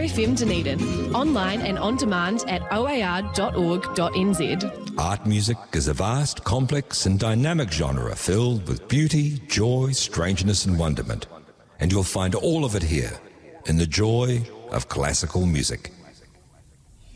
OAR FM Dunedin, online and on demand at oar.org.nz. Art music is a vast, complex and dynamic genre filled with beauty, joy, strangeness and wonderment. And you'll find all of it here in the joy of classical music.